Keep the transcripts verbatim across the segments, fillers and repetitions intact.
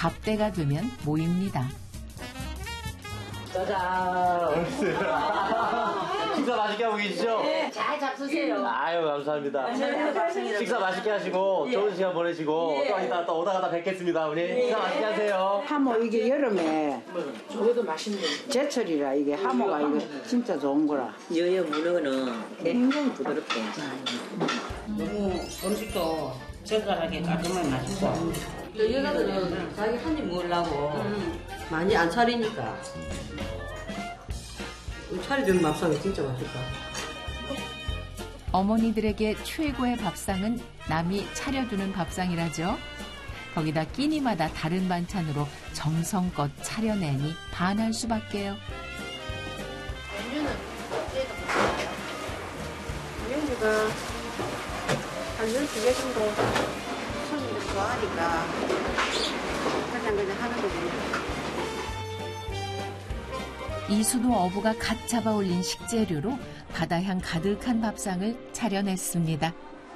밥때가 되면 모입니다. 짜잔! 식사 맛있게 하고 계시죠? 네, 잘 잡수세요. 아유, 감사합니다. 식사 맛있게 하시고, 예. 좋은 시간 보내시고, 예. 또 이따 또 오다가다 뵙겠습니다, 어머니. 예. 식사 맛있게 하세요. 하모, 이게 여름에. 저것도 맛있네요. 제철이라, 이게 하모가 이거 진짜 좋은 거라. 여여 문어는 굉장히 부드럽고. 너무 음식도 정갈하게 깔끔하게 맛있고. 여자들은 자기 한 입 먹으려고 음. 많이 안 차리니까. 차려주는 밥상이 진짜 맛있다. 어머니들에게 최고의 밥상은 남이 차려주는 밥상이라죠. 거기다 끼니마다 다른 반찬으로 정성껏 차려내니 반할 수밖에요. 메뉴는 어디에다 볼까요? 메뉴가 한 열두 개 정도 손님들 좋아하니까 그냥 그냥 하는 거지. 이수도 어부가 갓 잡아 올린 식재료로 바다향 가득한 밥상을 차려냈습니다.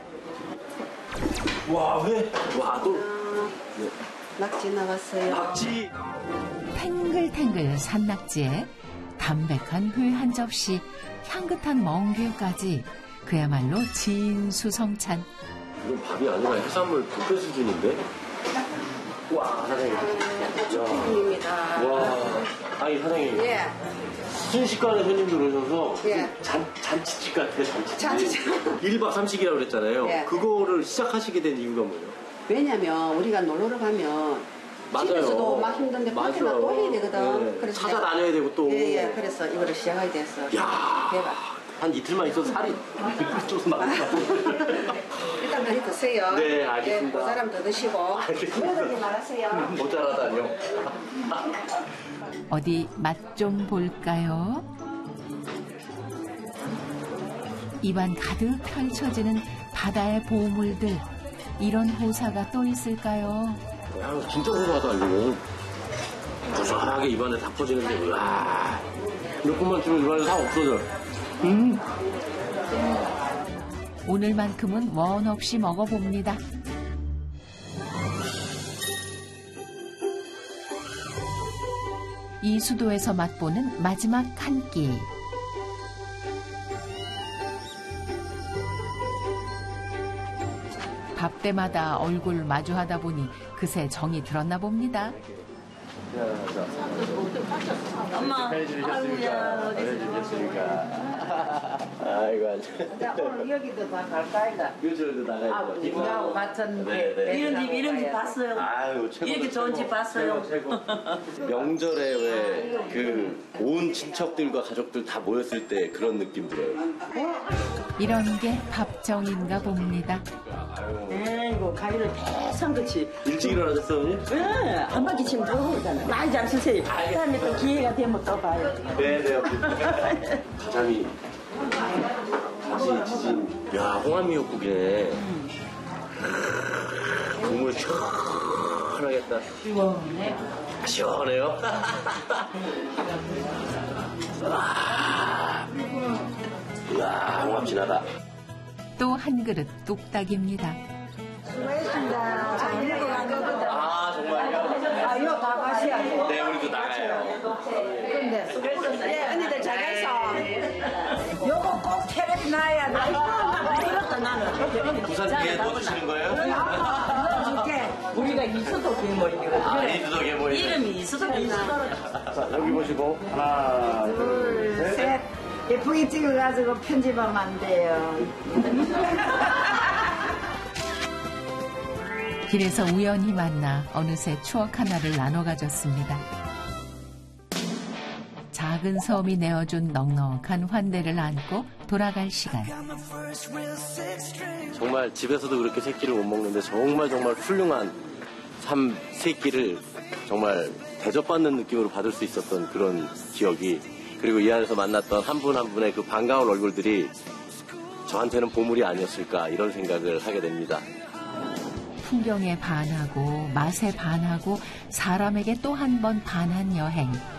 와, 왜? 와, 또. 네. 낙지 나왔어요. 낙지. 탱글탱글 산낙지에 담백한 회 한 접시, 향긋한 멍게까지 그야말로 진수성찬. 이건 밥이 아니라 해산물 뷔페 수준인데? 와, 사장님. 주인입니다. 와, 아니 사장님. 예. 순식간에 손님들 오셔서 예. 잔, 잔치집 같아요, 잔치집. 잔치집. 일 박 삼 식이라고 그랬잖아요. 예. 그거를 시작하시게 된 이유가 뭐예요? 왜냐면 우리가 놀러 가면 맞아요. 집에서도 막 힘든데 밖에나 또 해야 되거든. 네. 그래서 찾아다녀야 되고 또. 예, 예. 그래서 이거를 시작하게 됐어. 야, 대박. 한 이틀만 있어도 살이 좀 나올 것 같은데. 일단 많이 드세요. 네, 알겠습니다. 예, 그 사람 더 드시고. 알겠습니다. 그러지 말았어요. 모자라다뇨. 어디 맛 좀 볼까요? 입안 가득 펼쳐지는 바다의 보물들. 이런 호사가 또 있을까요? 야, 진짜 고소하다, 이거. 고소하게 입안에 다 퍼지는데, 와. 몇 분만 주면 입안에 다 없어져. 음. 오늘만큼은 원 없이 먹어봅니다. 이수도에서 맛보는 마지막 한 끼. 밥 때마다 얼굴 마주하다 보니 그새 정이 들었나 봅니다. 엄마, 해주셨습니까? 해주셨습니까? 아이고, 아주. 오늘 여기도 다 갈까이가. 요즘에도 나가야죠. 우리하고 같은 네, 네. 이런 집, 이런 집 봤어요. 아유, 최고. 이렇게 좋은 집 봤어요. 최고, 최고. 명절에 왜 그 온 친척들과 가족들 다 모였을 때 그런 느낌 들어요. 이런 게 밥정인가 봅니다. 에이고, 가위를 대상 그치. 일찍 일어나셨어요, 어머니? 예, 한 바퀴 치면 더 오잖아. 많이 잘 쓰세요. 다음에 또 기회가 되면 또 봐요. 네, 네. 가자미, 가지, 지진. 야, 홍합미역국에 국물 시원하겠다. 시원해. 시원해요? 와, 이야, 홍합 진하다. 또 한 그릇 뚝딱입니다. 수고했습니다. 잘 읽고 간 거거든. 아, 정말요? 아, 이거 다 가셔야 돼. 네, 우리도 나가요. 근데, 예, 언니들 잘했어. 요거 꼭 테레비 나야 돼. 이렇다, 나는. 부산 뒤에 넣어주시는 거예요? 넣어줄게. 우리가 이수도 괴물이거든. 아, 이수도 괴물. 이름이 이수도 괴물. 자, 여기 보시고. 하나, 둘, 셋. 셋. 예쁘게 찍어가지고 편집하면 안 돼요. 길에서 우연히 만나 어느새 추억 하나를 나눠 가졌습니다. 작은 섬이 내어준 넉넉한 환대를 안고 돌아갈 시간. 정말 집에서도 그렇게 새끼를 못 먹는데 정말 정말 훌륭한 삶 새끼를 정말 대접받는 느낌으로 받을 수 있었던 그런 기억이, 그리고 이 안에서 만났던 한 분 한 분의 그 반가운 얼굴들이 저한테는 보물이 아니었을까, 이런 생각을 하게 됩니다. 풍경에 반하고 맛에 반하고 사람에게 또 한 번 반한 여행.